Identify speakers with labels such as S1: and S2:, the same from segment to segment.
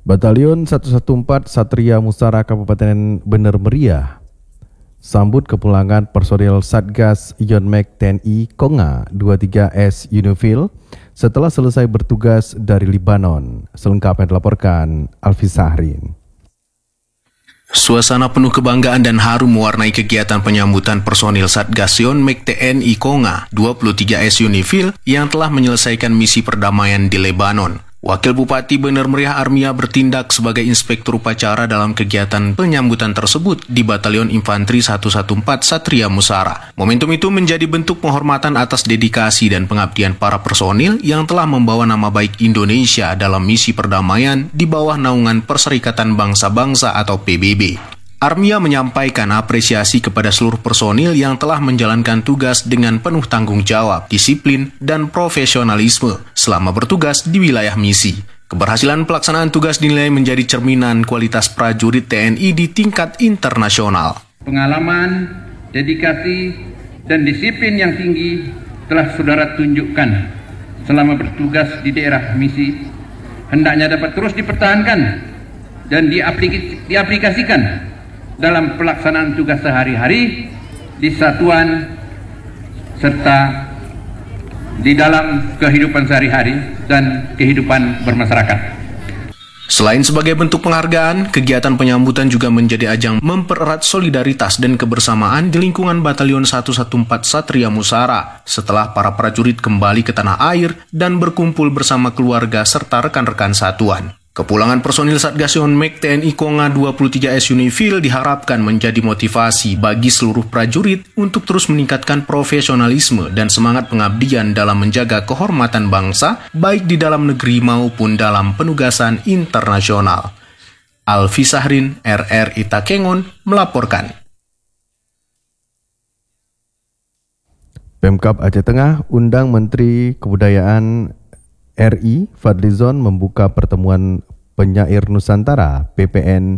S1: Batalion 114 Satria Musara Kabupaten Bener Meriah sambut kepulangan personil Satgas Yonmek TNI Konga 23S Unifil setelah selesai bertugas dari Libanon. Selengkapnya dilaporkan Alfi Sahrin.
S2: Suasana penuh kebanggaan dan harum mewarnai kegiatan penyambutan personil Satgas Yonmek TNI Konga 23S Unifil yang telah menyelesaikan misi perdamaian di Lebanon. Wakil Bupati Bener Meriah Armia bertindak sebagai inspektur upacara dalam kegiatan penyambutan tersebut di Batalion Infanteri 114 Satria Musara. Momentum itu menjadi bentuk penghormatan atas dedikasi dan pengabdian para personil yang telah membawa nama baik Indonesia dalam misi perdamaian di bawah naungan Perserikatan Bangsa-Bangsa atau PBB. Armia menyampaikan apresiasi kepada seluruh personil yang telah menjalankan tugas dengan penuh tanggung jawab, disiplin, dan profesionalisme selama bertugas di wilayah misi. Keberhasilan pelaksanaan tugas dinilai menjadi cerminan kualitas prajurit TNI di tingkat internasional.
S3: Pengalaman, dedikasi, dan disiplin yang tinggi telah saudara tunjukkan selama bertugas di daerah misi. Hendaknya dapat terus dipertahankan dan diaplikasikan dalam pelaksanaan tugas sehari-hari di satuan serta di dalam kehidupan sehari-hari dan kehidupan bermasyarakat.
S2: Selain sebagai bentuk penghargaan, kegiatan penyambutan juga menjadi ajang mempererat solidaritas dan kebersamaan di lingkungan Batalion 114 Satria Musara setelah para prajurit kembali ke tanah air dan berkumpul bersama keluarga serta rekan-rekan satuan. Kepulangan personil Satgas Yonmek TNI Konga 23S Unifil diharapkan menjadi motivasi bagi seluruh prajurit untuk terus meningkatkan profesionalisme dan semangat pengabdian dalam menjaga kehormatan bangsa, baik di dalam negeri maupun dalam penugasan internasional. Alfi Sahrin, RRI Takengon, melaporkan.
S1: Pemkab Aceh Tengah undang Menteri Kebudayaan RI Fadlizon membuka pertemuan penyair Nusantara PPN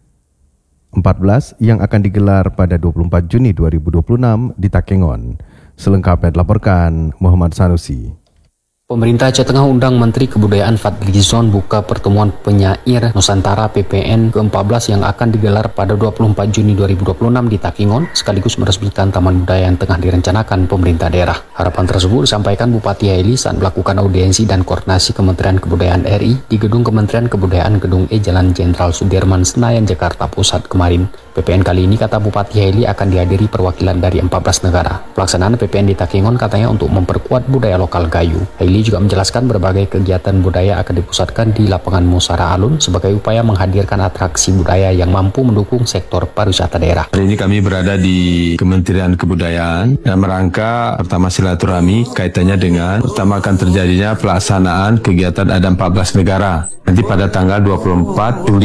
S1: 14 yang akan digelar pada 24 Juni 2026 di Takengon. Selengkapnya dilaporkan Muhammad Sanusi.
S4: Pemerintah Aceh Tengah undang Menteri Kebudayaan Fadlizon buka pertemuan penyair Nusantara PPN ke-14 yang akan digelar pada 24 Juni 2026 di Takengon, sekaligus meresmikan Taman Budaya yang tengah direncanakan pemerintah daerah. Harapan tersebut disampaikan Bupati Haili saat melakukan audiensi dan koordinasi Kementerian Kebudayaan RI di Gedung Kementerian Kebudayaan Gedung E Jalan Jenderal Sudirman, Senayan, Jakarta Pusat kemarin. PPN kali ini, kata Bupati Haili, akan dihadiri perwakilan dari 14 negara. Pelaksanaan PPN di Takengon katanya untuk memperkuat budaya lokal Gayo. Haili juga menjelaskan berbagai kegiatan budaya akan dipusatkan di lapangan Musara Alun sebagai upaya menghadirkan atraksi budaya yang mampu mendukung sektor pariwisata daerah.
S5: Hari ini kami berada di Kementerian Kebudayaan dalam rangka pertama silaturahmi kaitannya dengan pertama akan terjadinya pelaksanaan kegiatan ada 14 negara. Nanti pada tanggal 24 Juli